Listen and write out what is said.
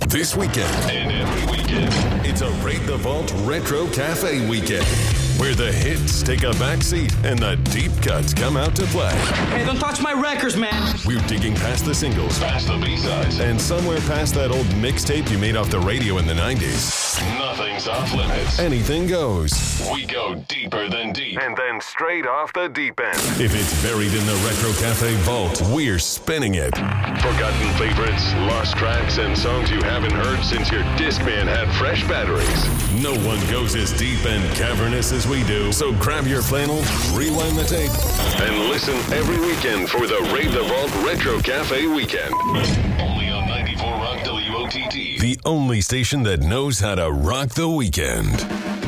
This weekend And every weekend. it's a Raid the Vault Retro Cafe weekend, where the hits take a backseat and the deep cuts come out to play. Hey, don't touch my records, man. We're digging past the singles Past the B-sides. and somewhere past that old mixtape you made off the radio in the 90s. Nothing's off limits. Anything goes. We go deeper than deep. And then straight off the deep end. If it's buried in the Retro Cafe vault, we're spinning it. Forgotten favorites, lost tracks, and songs you haven't heard since your Discman had fresh batteries. No one goes as deep and cavernous as we do. So grab your flannel, rewind the tape, And listen every weekend for the Raid the Vault Retro Cafe weekend. Only on 94 Rock WOTT. the only station that knows how to rock the weekend.